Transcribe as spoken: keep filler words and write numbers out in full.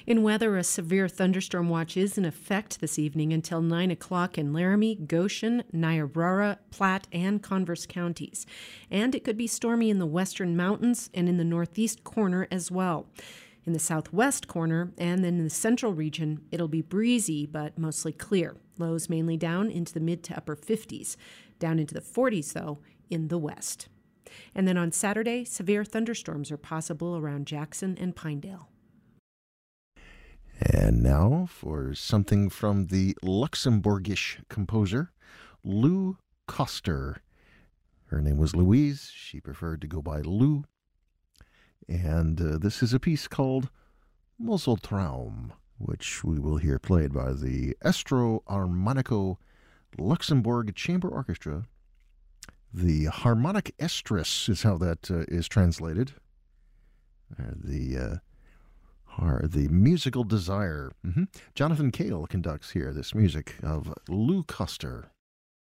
In weather, a severe thunderstorm watch is in effect this evening until nine o'clock in Laramie, Goshen, Niobrara, Platte, and Converse counties. And it could be stormy in the western mountains and in the northeast corner as well. In the southwest corner and then in the central region, it'll be breezy but mostly clear. Lows mainly down into the mid to upper fifties. Down into the forties, though, in the west. And then on Saturday, severe thunderstorms are possible around Jackson and Pinedale. And now for something from the Luxembourgish composer Lou Koster. Her name was Louise. She preferred to go by Lou. And uh, this is a piece called Moseltraum, which we will hear played by the Estro Armonico Luxembourg Chamber Orchestra. The harmonic estrus is how that uh, is translated. Uh, the... Uh, The musical desire. Mm-hmm. Jonathan Cale conducts here this music of Lou Koster.